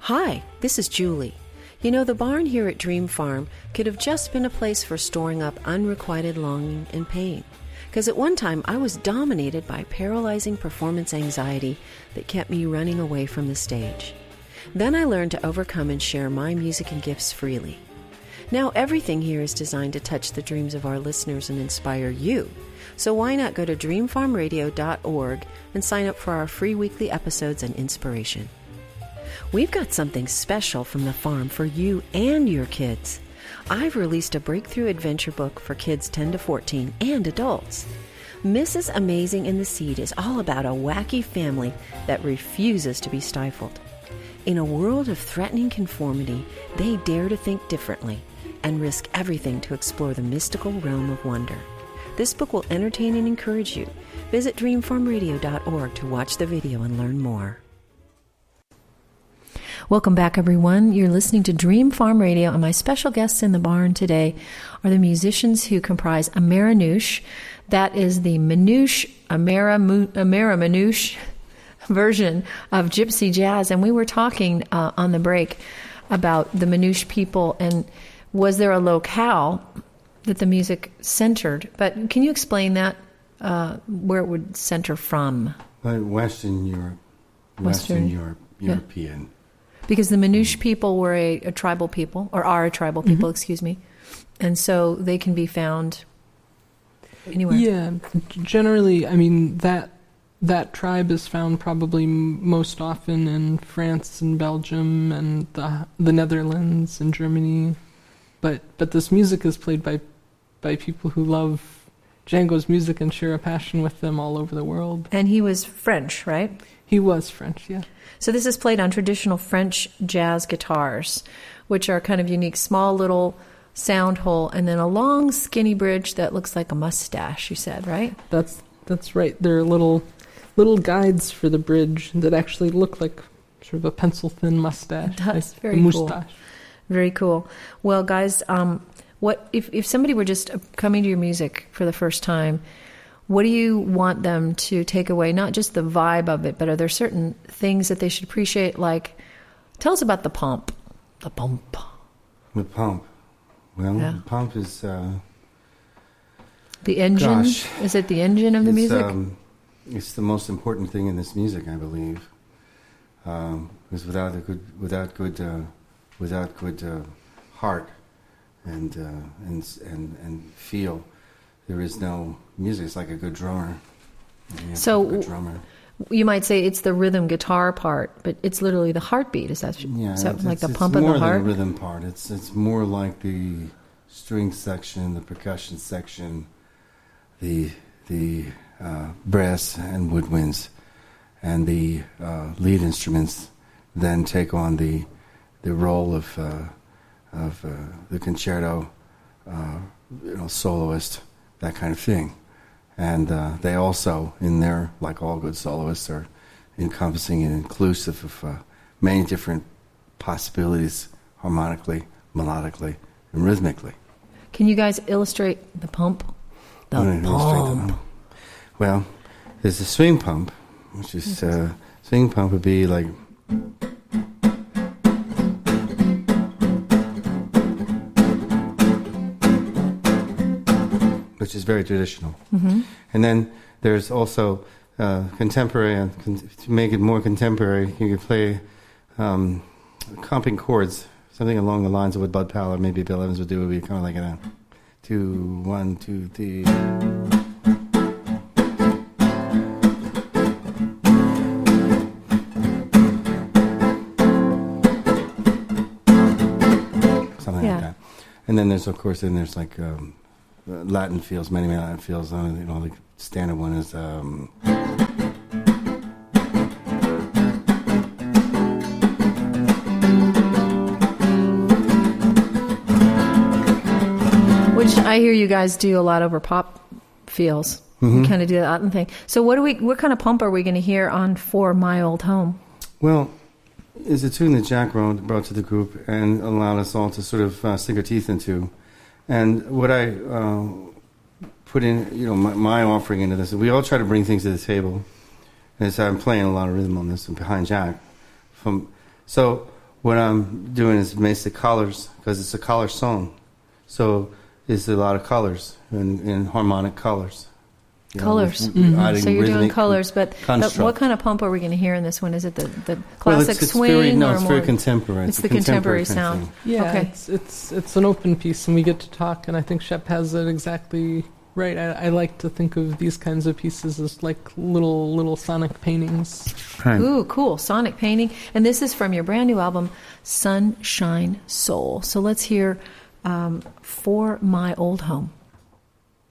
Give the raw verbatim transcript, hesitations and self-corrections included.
Hi, this is Julie. You know, the barn here at Dream Farm could have just been a place for storing up unrequited longing and pain. Because at one time, I was dominated by paralyzing performance anxiety that kept me running away from the stage. Then I learned to overcome and share my music and gifts freely. Now everything here is designed to touch the dreams of our listeners and inspire you. So why not go to dream farm radio dot org and sign up for our free weekly episodes and inspiration. We've got something special from the farm for you and your kids. I've released a breakthrough adventure book for kids ten to fourteen and adults. Missus Amazing in the Seed is all about a wacky family that refuses to be stifled. In a world of threatening conformity, they dare to think differently and risk everything to explore the mystical realm of wonder. This book will entertain and encourage you. Visit dream farm radio dot org to watch the video and learn more. Welcome back, everyone. You're listening to Dream Farm Radio, and my special guests in the barn today are the musicians who comprise Amara Manouche. That is the Manouche, Amara, Amara Manouche version of Gypsy Jazz, and we were talking uh, on the break about the Manouche people, and was there a locale that the music centered? But can you explain that, uh, where it would center from? Like Western Europe, Western, Western Europe, European. Yeah. Because the Manouche people were a, a tribal people, or are a tribal people, mm-hmm. excuse me, and so they can be found anywhere. Yeah, generally, I mean, that that tribe is found probably most often in France and Belgium and the the Netherlands and Germany, but but this music is played by by people who love Django's music and share a passion with them all over the world. And he was French, right? He was French, yeah. So this is played on traditional French jazz guitars, which are kind of unique, small little sound hole, and then a long skinny bridge that looks like a mustache, you said, right? That's that's right. There are little little guides for the bridge that actually look like sort of a pencil-thin mustache. It does. Like Very cool. Mustache. Very cool. Well, guys, um, what if, if somebody were just coming to your music for the first time, what do you want them to take away? Not just the vibe of it, but are there certain things that they should appreciate? Like, tell us about the pump. The pump. The pump. Well, yeah. the pump is... Uh, the engine? Gosh, is it the engine of the it's, music? Um, it's the most important thing in this music, I believe. Um, because without a good, without good, uh, without good uh, heart and uh, and and and feel, there is no music. It's like a good drummer. You so, a good drummer. You might say it's the rhythm guitar part, but it's literally the heartbeat. Is that, yeah, is that it's, like the it's pump of the heart? It's more than the rhythm part. It's it's more like the string section, the percussion section, the the uh, brass and woodwinds, and the uh, lead instruments then take on the the role of uh, of uh, the concerto, uh, you know, soloist, that kind of thing. And uh, they also, in there, like all good soloists, are encompassing and inclusive of uh, many different possibilities, harmonically, melodically, and rhythmically. Can you guys illustrate the pump? The pump. The pump. Well, there's a swing pump, which is uh, swing pump would be like. Which is very traditional. Mm-hmm. And then there's also uh, contemporary, and con- to make it more contemporary, you could play um, comping chords, something along the lines of what Bud Powell or maybe Bill Evans would do. It would be kind of like a two, one, two, three. Something yeah. like that. And then there's, of course, then there's like... Um, Latin feels, many, many Latin feels. Uh, you know, the standard one is. Um, Which I hear you guys do a lot over pop feels. Mm-hmm. You kind of do that Latin thing. So, what do we? What kind of pump are we going to hear on For My Old Home? Well, it's a tune that Jack wrote, brought to the group, and allowed us all to sort of uh, sink our teeth into. And what I uh, put in, you know, my, my offering into this, we all try to bring things to the table. And so I'm playing a lot of rhythm on this and behind Jack. From so what I'm doing is basic colors because it's a color song. So it's a lot of colors and, and harmonic colors. You Colors. know, with- Mhm. adding So you're doing rhythmic colors, but, but construct. what kind of pump are we going to hear in this one? Is it the, the classic Well, it's, it's swing very, no, or it's more? very contemporary. It's a the contemporary kind of sound. thing. Yeah, Okay. it's it's it's an open piece, and we get to talk. And I think Shep has it exactly right. I, I like to think of these kinds of pieces as like little little sonic paintings. Right. Ooh, cool. Sonic painting. And this is from your brand new album, Sunshine Soul. So let's hear um, For My Old Home.